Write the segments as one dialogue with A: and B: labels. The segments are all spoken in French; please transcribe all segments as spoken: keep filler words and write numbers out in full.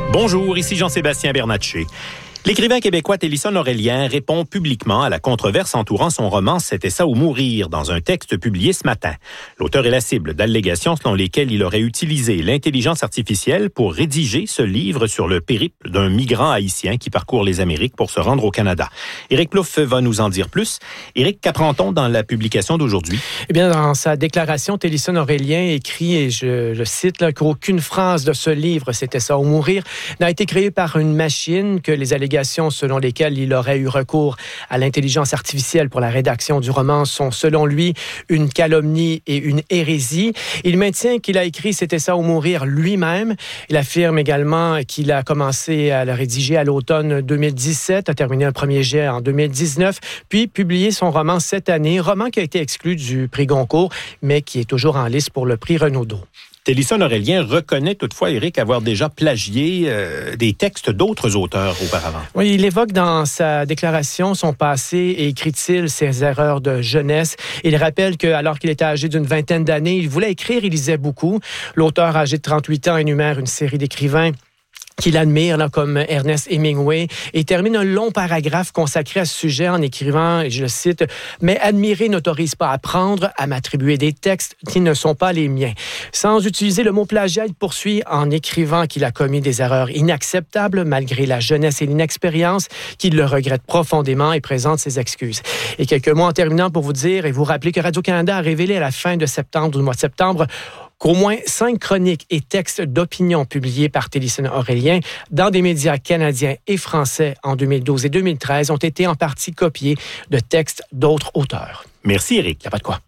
A: Bonjour, ici Jean-Sébastien Bernatchez. L'écrivain québécois Télisson Aurélien répond publiquement à la controverse entourant son roman « C'était ça ou mourir » dans un texte publié ce matin. L'auteur est la cible d'allégations selon lesquelles il aurait utilisé l'intelligence artificielle pour rédiger ce livre sur le périple d'un migrant haïtien qui parcourt les Amériques pour se rendre au Canada. Éric Plouffe va nous en dire plus. Éric, qu'apprend-on dans la publication d'aujourd'hui?
B: Eh bien, dans sa déclaration, Télisson Aurélien écrit, et je le cite, là, qu'aucune phrase de ce livre « C'était ça ou mourir » n'a été créée par une machine, que les allégations selon lesquelles il aurait eu recours à l'intelligence artificielle pour la rédaction du roman sont, selon lui, une calomnie et une hérésie. Il maintient qu'il a écrit « C'était ça ou mourir » lui-même. Il affirme également qu'il a commencé à le rédiger à l'automne deux mille dix-sept, a terminé un premier jet en deux mille dix-neuf, puis publié son roman cette année, roman qui a été exclu du prix Goncourt, mais qui est toujours en lice pour le prix Renaudot.
A: Télisson Aurélien reconnaît toutefois, Éric, avoir déjà plagié euh, des textes d'autres auteurs auparavant.
B: Oui, il évoque dans sa déclaration son passé et écrit-il ses erreurs de jeunesse. Il rappelle qu'alors qu'il était âgé d'une vingtaine d'années, il voulait écrire, il lisait beaucoup. L'auteur âgé de trente-huit ans énumère une série d'écrivains qu'il admire, là, comme Ernest Hemingway, et termine un long paragraphe consacré à ce sujet en écrivant, et je le cite, « Mais admirer n'autorise pas à prendre, à m'attribuer des textes qui ne sont pas les miens. » Sans utiliser le mot plagiat, il poursuit en écrivant qu'il a commis des erreurs inacceptables malgré la jeunesse et l'inexpérience, qu'il le regrette profondément et présente ses excuses. Et quelques mots en terminant pour vous dire et vous rappeler que Radio-Canada a révélé à la fin de septembre, du mois de septembre, qu'au moins cinq chroniques et textes d'opinion publiés par Télisson Aurélien dans des médias canadiens et français en deux mille douze et deux mille treize ont été en partie copiés de textes d'autres auteurs.
A: Merci, Éric.
B: Il n'y a pas de quoi.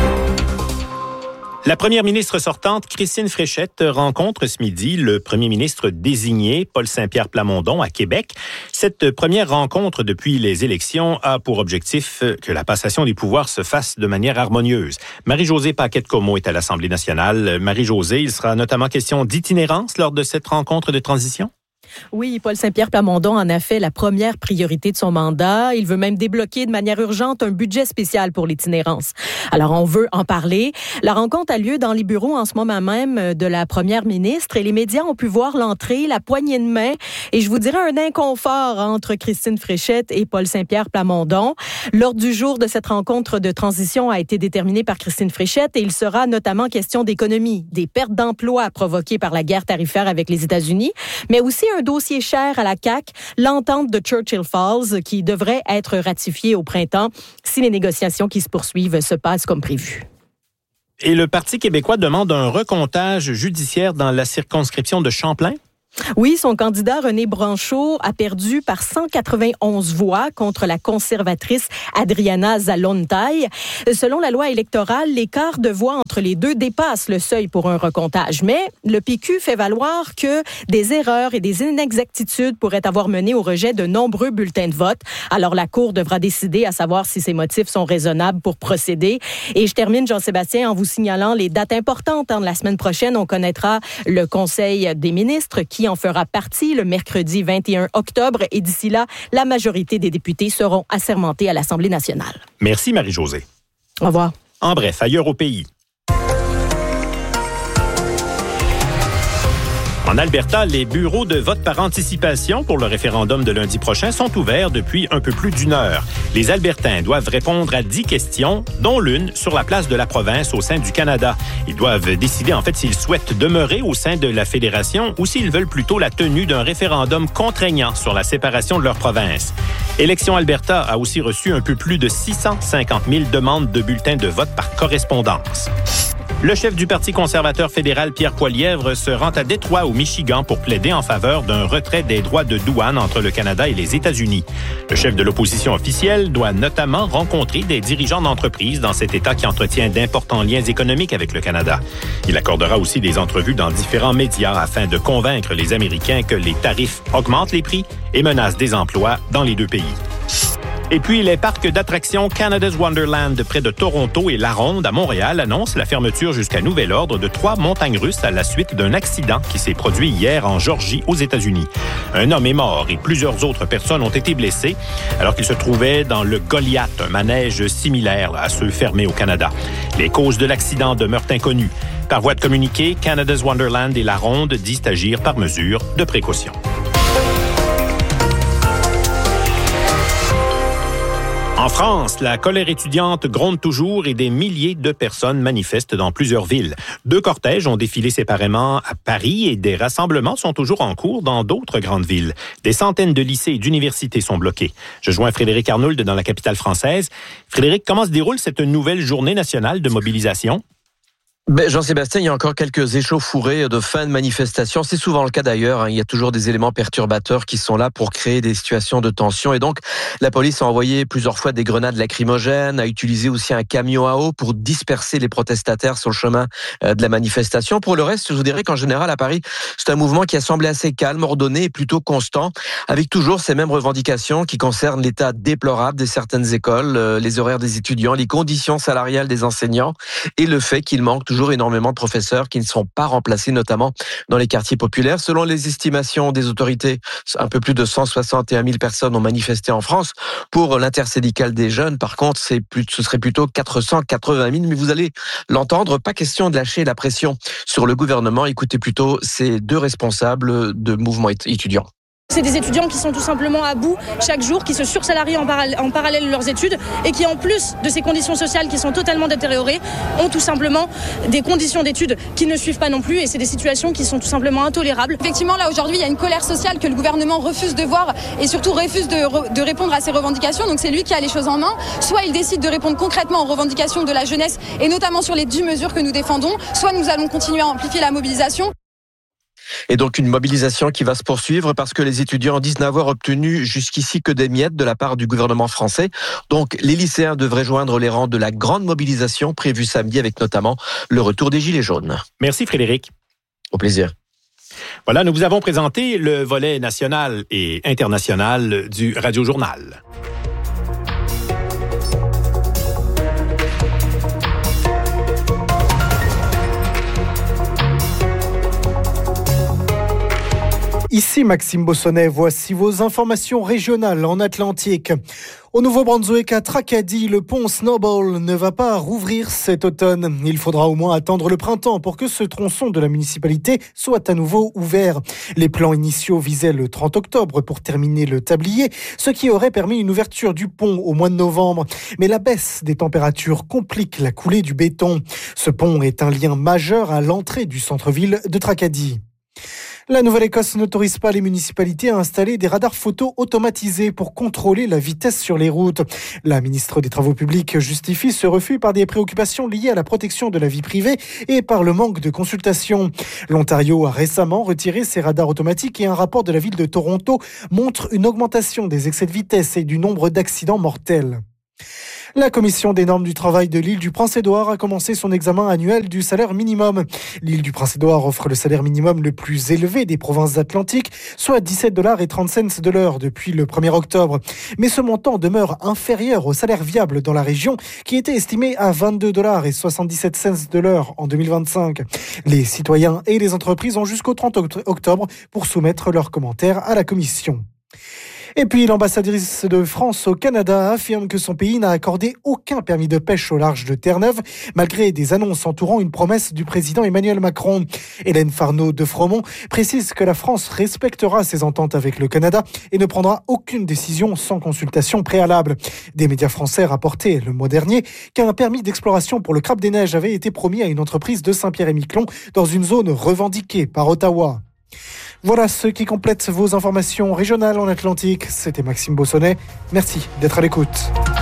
A: La première ministre sortante, Christine Fréchette, rencontre ce midi le premier ministre désigné, Paul Saint-Pierre Plamondon, à Québec. Cette première rencontre depuis les élections a pour objectif que la passation des pouvoirs se fasse de manière harmonieuse. Marie-Josée Paquette-Comeau est à l'Assemblée nationale. Marie-Josée, il sera notamment question d'itinérance lors de cette rencontre de transition?
C: Oui, Paul Saint-Pierre Plamondon en a fait la première priorité de son mandat. Il veut même débloquer de manière urgente un budget spécial pour l'itinérance. Alors, on veut en parler. La rencontre a lieu dans les bureaux en ce moment même de la première ministre et les médias ont pu voir l'entrée, la poignée de main et je vous dirais un inconfort entre Christine Fréchette et Paul Saint-Pierre Plamondon. L'ordre du jour de cette rencontre de transition a été déterminé par Christine Fréchette et il sera notamment question d'économie, des pertes d'emplois provoquées par la guerre tarifaire avec les États-Unis, mais aussi un dossier cher à la C A Q, l'entente de Churchill Falls, qui devrait être ratifiée au printemps si les négociations qui se poursuivent se passent comme prévu.
A: Et le Parti québécois demande un recomptage judiciaire dans la circonscription de Champlain?
C: Oui, son candidat René Branchot a perdu par cent quatre-vingt-onze voix contre la conservatrice Adriana Zalontaille. Selon la loi électorale, l'écart de voix entre les deux dépasse le seuil pour un recomptage. Mais le P Q fait valoir que des erreurs et des inexactitudes pourraient avoir mené au rejet de nombreux bulletins de vote. Alors la Cour devra décider à savoir si ces motifs sont raisonnables pour procéder. Et je termine, Jean-Sébastien, en vous signalant les dates importantes. La semaine prochaine, on connaîtra le Conseil des ministres qui en fera partie le mercredi vingt et un octobre. Et d'ici là, la majorité des députés seront assermentés à l'Assemblée nationale.
A: Merci, Marie-Josée.
C: Au revoir.
A: En bref, ailleurs au pays. En Alberta, les bureaux de vote par anticipation pour le référendum de lundi prochain sont ouverts depuis un peu plus d'une heure. Les Albertains doivent répondre à dix questions, dont l'une sur la place de la province au sein du Canada. Ils doivent décider en fait s'ils souhaitent demeurer au sein de la fédération ou s'ils veulent plutôt la tenue d'un référendum contraignant sur la séparation de leur province. Élections Alberta a aussi reçu un peu plus de six cent cinquante mille demandes de bulletins de vote par correspondance. Le chef du Parti conservateur fédéral, Pierre Poilievre, se rend à Détroit, au Michigan, pour plaider en faveur d'un retrait des droits de douane entre le Canada et les États-Unis. Le chef de l'opposition officielle doit notamment rencontrer des dirigeants d'entreprises dans cet État qui entretient d'importants liens économiques avec le Canada. Il accordera aussi des entrevues dans différents médias afin de convaincre les Américains que les tarifs augmentent les prix et menacent des emplois dans les deux pays. Et puis, les parcs d'attractions Canada's Wonderland près de Toronto et La Ronde à Montréal annoncent la fermeture jusqu'à nouvel ordre de trois montagnes russes à la suite d'un accident qui s'est produit hier en Georgie, aux États-Unis. Un homme est mort et plusieurs autres personnes ont été blessées alors qu'ils se trouvaient dans le Goliath, un manège similaire à ceux fermés au Canada. Les causes de l'accident demeurent inconnues. Par voie de communiqué, Canada's Wonderland et La Ronde disent agir par mesure de précaution. En France, la colère étudiante gronde toujours et des milliers de personnes manifestent dans plusieurs villes. Deux cortèges ont défilé séparément à Paris et des rassemblements sont toujours en cours dans d'autres grandes villes. Des centaines de lycées et d'universités sont bloqués. Je joins Frédéric Arnould dans la capitale française. Frédéric, comment se déroule cette nouvelle journée nationale de mobilisation?
D: Ben, Jean-Sébastien, il y a encore quelques échauffourées de fin de manifestation. C'est souvent le cas d'ailleurs. Hein. Il y a toujours des éléments perturbateurs qui sont là pour créer des situations de tension. Et donc, la police a envoyé plusieurs fois des grenades lacrymogènes, a utilisé aussi un camion à eau pour disperser les protestataires sur le chemin de la manifestation. Pour le reste, je vous dirais qu'en général, à Paris, c'est un mouvement qui a semblé assez calme, ordonné et plutôt constant, avec toujours ces mêmes revendications qui concernent l'état déplorable de certaines écoles, les horaires des étudiants, les conditions salariales des enseignants et le fait qu'il manque toujours énormément de professeurs qui ne sont pas remplacés, notamment dans les quartiers populaires. Selon les estimations des autorités, un peu plus de cent soixante et un mille personnes ont manifesté en France. Pour l'intersyndicale des jeunes, par contre, c'est plus, ce serait plutôt quatre cent quatre-vingt mille. Mais vous allez l'entendre, pas question de lâcher la pression sur le gouvernement. Écoutez plutôt ces deux responsables de mouvements étudiants.
E: C'est des étudiants qui sont tout simplement à bout chaque jour, qui se sursalarient en, paral- en parallèle de leurs études et qui, en plus de ces conditions sociales qui sont totalement détériorées, ont tout simplement des conditions d'études qui ne suivent pas non plus et c'est des situations qui sont tout simplement intolérables.
F: Effectivement, là aujourd'hui, il y a une colère sociale que le gouvernement refuse de voir et surtout refuse de, re- de répondre à ces revendications. Donc c'est lui qui a les choses en main. Soit il décide de répondre concrètement aux revendications de la jeunesse et notamment sur les dix mesures que nous défendons, soit nous allons continuer à amplifier la mobilisation.
D: Et donc une mobilisation qui va se poursuivre parce que les étudiants disent n'avoir obtenu jusqu'ici que des miettes de la part du gouvernement français. Donc les lycéens devraient joindre les rangs de la grande mobilisation prévue samedi avec notamment le retour des Gilets jaunes.
A: Merci Frédéric.
D: Au plaisir.
A: Voilà, nous vous avons présenté le volet national et international du Radio Journal.
G: Ici Maxime Bossonnet, voici vos informations régionales en Atlantique. Au Nouveau-Brunswick, à Tracadie, le pont Snowball ne va pas rouvrir cet automne. Il faudra au moins attendre le printemps pour que ce tronçon de la municipalité soit à nouveau ouvert. Les plans initiaux visaient le trente octobre pour terminer le tablier, ce qui aurait permis une ouverture du pont au mois de novembre. Mais la baisse des températures complique la coulée du béton. Ce pont est un lien majeur à l'entrée du centre-ville de Tracadie. La Nouvelle-Écosse n'autorise pas les municipalités à installer des radars photo automatisés pour contrôler la vitesse sur les routes. La ministre des Travaux publics justifie ce refus par des préoccupations liées à la protection de la vie privée et par le manque de consultation. L'Ontario a récemment retiré ses radars automatiques et un rapport de la ville de Toronto montre une augmentation des excès de vitesse et du nombre d'accidents mortels. La Commission des normes du travail de l'île du Prince-Édouard a commencé son examen annuel du salaire minimum. L'île du Prince-Édouard offre le salaire minimum le plus élevé des provinces atlantiques, soit dix-sept dollars et trente cents de l'heure depuis le premier octobre. Mais ce montant demeure inférieur au salaire viable dans la région, qui était estimé à vingt-deux dollars et soixante-dix-sept cents de l'heure en deux mille vingt-cinq. Les citoyens et les entreprises ont jusqu'au trente octobre pour soumettre leurs commentaires à la Commission. Et puis, l'ambassadrice de France au Canada affirme que son pays n'a accordé aucun permis de pêche au large de Terre-Neuve, malgré des annonces entourant une promesse du président Emmanuel Macron. Hélène Farneau de Fromont précise que la France respectera ses ententes avec le Canada et ne prendra aucune décision sans consultation préalable. Des médias français rapportaient le mois dernier qu'un permis d'exploration pour le crabe des neiges avait été promis à une entreprise de Saint-Pierre-et-Miquelon dans une zone revendiquée par Ottawa. Voilà ce qui complète vos informations régionales en Atlantique. C'était Maxime Bossonnet. Merci d'être à l'écoute.